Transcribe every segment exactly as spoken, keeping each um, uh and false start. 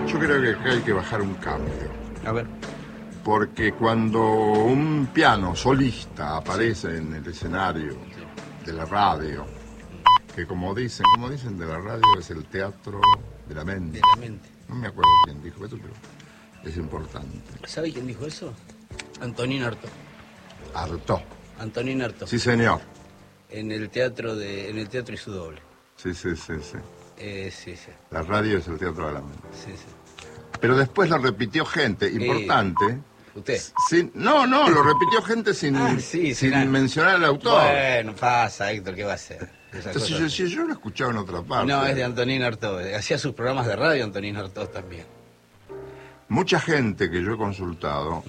Yo creo que acá hay que bajar un cambio. A ver. Porque cuando un piano solista aparece en el escenario de la radio, que como dicen, como dicen de la radio, es el teatro de la mente. De la mente. No me acuerdo quién dijo eso, pero es importante. ¿Sabe quién dijo eso? Antonín Artaud. Artaud. Antonín Artaud. Sí, señor. En el teatro de, en el teatro y su doble. Sí, sí, sí, sí. Eh, sí, sí. La radio es el teatro de la mente. Sí, sí. Pero después lo repitió gente importante. Eh, ¿Usted? Sin, no, no, lo repitió gente sin, Ah, sí, sin sin mencionar al autor. Bueno, pasa, Héctor, ¿qué va a hacer? Esa Entonces cosa- yo, si yo lo escuchaba en otra parte. No, es de Antonín Artaud. Hacía sus programas de radio Antonín Artaud también. Mucha gente que yo he consultado,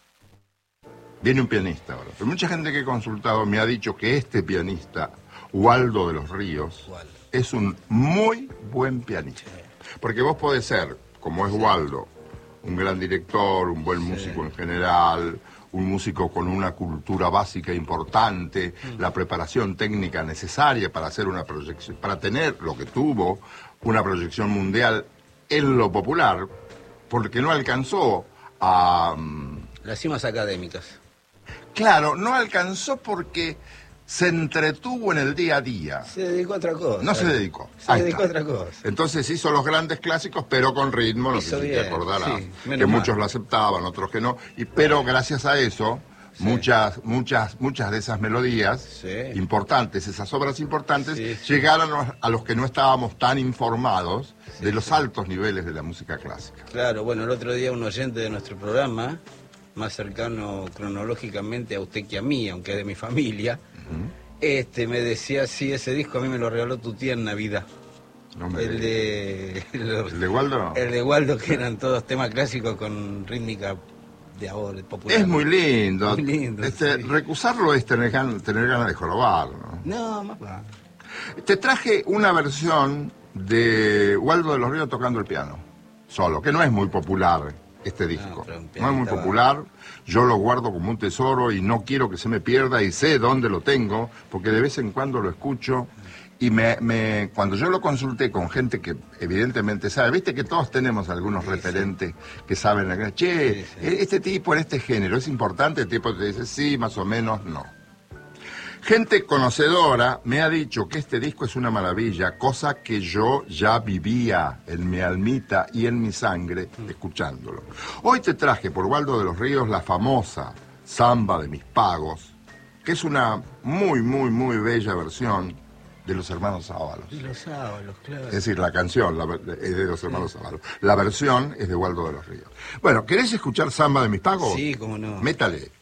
viene un pianista ahora, pero mucha gente que he consultado me ha dicho que este pianista, Waldo de los Ríos, Waldo. es un muy buen pianista. Porque vos podés ser, como es Waldo, un gran director, un buen músico en general, un músico con una cultura básica importante, mm. la preparación técnica necesaria para hacer una proyección, para tener lo que tuvo, una proyección mundial en lo popular, porque no alcanzó a... Las cimas académicas. Claro, no alcanzó porque se entretuvo en el día a día. Se dedicó a otra cosa. No se dedicó. Se Ahí dedicó está. a otra cosa. Entonces hizo los grandes clásicos, pero con ritmo, no Hizo sé si bien, te acordarás, sí, que menos muchos mal. lo aceptaban, otros que no, y, pero gracias a eso, Sí. muchas, muchas, muchas de esas melodías Sí. importantes, esas obras importantes, Sí, sí. llegaron a- a los que no estábamos tan informados Sí, de los sí. altos niveles de la música clásica. Claro, bueno, el otro día un oyente de nuestro programa, más cercano cronológicamente a usted que a mí, aunque es de mi familia, este me decía, sí, ese disco a mí me lo regaló tu tía en Navidad. No me El de... ¿El de Waldo? El de Waldo, que eran todos temas clásicos con rítmica de ahora, popular. Es muy lindo. Muy lindo, Este, sí. Recusarlo es tener, gan- tener ganas de jorobar, ¿no? No, más va. Te traje una versión de Waldo de los Ríos tocando el piano, solo, que no es muy popular este disco. pero un No es muy pianista popular, yo lo guardo como un tesoro y no quiero que se me pierda y sé dónde lo tengo, porque de vez en cuando lo escucho y me, me cuando yo lo consulté con gente que evidentemente sabe, viste que todos tenemos algunos Sí, referentes que saben, che, Sí, sí. este tipo en este género, ¿es importante? El tipo te dice, sí, más o menos, no. Gente conocedora me ha dicho que este disco es una maravilla, cosa que yo ya vivía en mi almita y en mi sangre escuchándolo. Hoy te traje por Waldo de los Ríos la famosa Samba de mis pagos, que es una muy, muy, muy bella versión de los hermanos Ábalos. Y los sábados, claro. Es decir, la canción la ver- es de los hermanos Ábalos. La versión es de Waldo de los Ríos. Bueno, ¿querés escuchar Samba de mis pagos? Sí, cómo no. Métale.